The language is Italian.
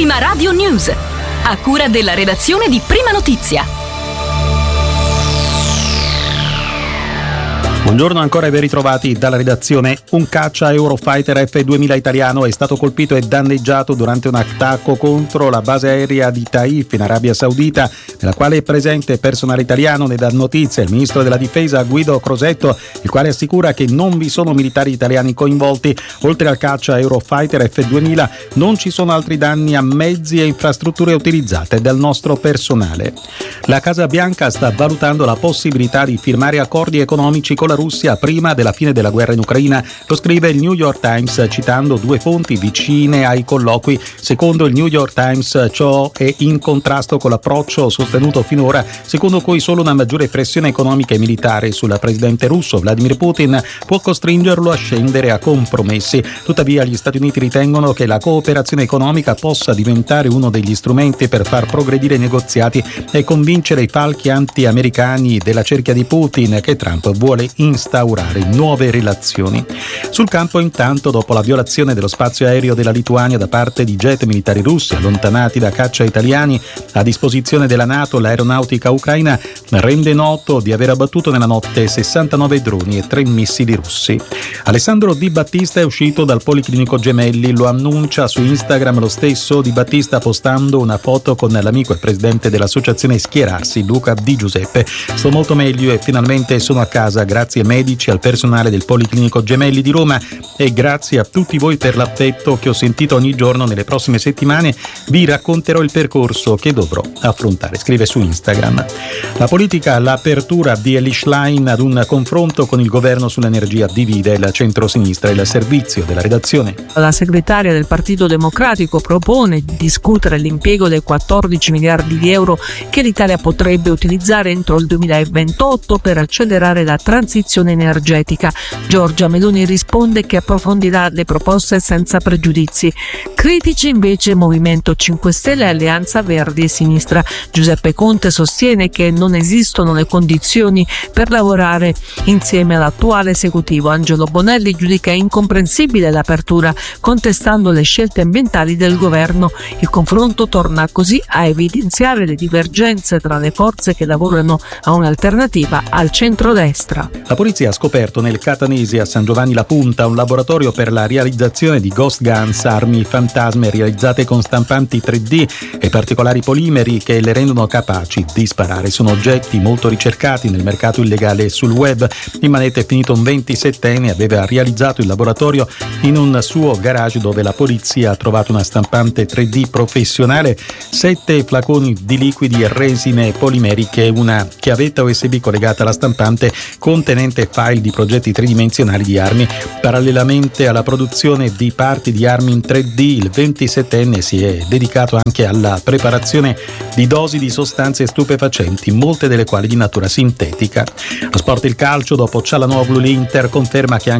Prima Radio News, a cura della redazione di Prima Notizia. Buongiorno ancora e ben ritrovati dalla redazione. Un caccia Eurofighter F-2000 italiano è stato colpito e danneggiato durante un attacco contro la base aerea di Taif in Arabia Saudita, nella quale è presente personale italiano. Ne dà notizia il ministro della difesa Guido Crosetto, il quale assicura che non vi sono militari italiani coinvolti. Oltre al caccia Eurofighter F-2000 non ci sono altri danni a mezzi e infrastrutture utilizzate dal nostro personale. La Casa Bianca sta valutando la possibilità di firmare accordi economici con la Russia prima della fine della guerra in Ucraina. Lo scrive il New York Times citando due fonti vicine ai colloqui. Secondo il New York Times ciò è in contrasto con l'approccio sostenuto finora, secondo cui solo una maggiore pressione economica e militare sul presidente russo Vladimir Putin può costringerlo a scendere a compromessi. Tuttavia gli Stati Uniti ritengono che la cooperazione economica possa diventare uno degli strumenti per far progredire i negoziati e convincere i falchi anti-americani della cerchia di Putin, che Trump vuole instaurare nuove relazioni. Sul campo, intanto, dopo la violazione dello spazio aereo della Lituania da parte di jet militari russi allontanati da caccia italiani a disposizione della NATO, l'aeronautica ucraina rende noto di aver abbattuto nella notte 69 droni e 3 missili russi. Alessandro Di Battista è uscito dal Policlinico Gemelli, lo annuncia su Instagram lo stesso Di Battista postando una foto con l'amico e presidente dell'associazione Schierarsi, Luca Di Giuseppe. Sto molto meglio e finalmente sono a casa, grazie ai medici, al personale del Policlinico Gemelli di Roma e grazie a tutti voi per l'affetto che ho sentito ogni giorno. Nelle prossime settimane vi racconterò il percorso che dovrò affrontare, scrive su Instagram. La politica, l'apertura di Elly Schlein ad un confronto con il governo sull'energia divide il centro-sinistra. Il servizio della redazione. La segretaria del Partito Democratico propone di discutere l'impiego dei 14 miliardi di euro che l'Italia potrebbe utilizzare entro il 2028 per accelerare la transizione energetica. Giorgia Meloni risponde che approfondirà le proposte senza pregiudizi. Critici invece Movimento 5 Stelle, Alleanza Verdi e Sinistra. Giuseppe Conte sostiene che non esistono le condizioni per lavorare insieme all'attuale esecutivo. Angelo Bonelli giudica incomprensibile l'apertura, contestando le scelte ambientali del governo. Il confronto torna così a evidenziare le divergenze tra le forze che lavorano a un'alternativa al centrodestra. La polizia ha scoperto nel Catanese a San Giovanni La Punta un laboratorio per la realizzazione di ghost guns, armi fantasme realizzate con stampanti 3D e particolari polimeri che le rendono capaci di sparare. Sono oggetti molto ricercati nel mercato illegale sul web. In manetta è finito un 27enne, aveva realizzato il laboratorio in un suo garage dove la polizia ha trovato una stampante 3D professionale, 7 flaconi di liquidi e resine polimeriche, una chiavetta USB collegata alla stampante contenente file di progetti tridimensionali di armi. Parallelamente alla produzione di parti di armi in 3D, il 27enne si è dedicato anche alla preparazione di dosi di sostanze stupefacenti, molte delle quali di natura sintetica. Lo sport, il calcio, dopo Cialanoglu l'Inter conferma che anche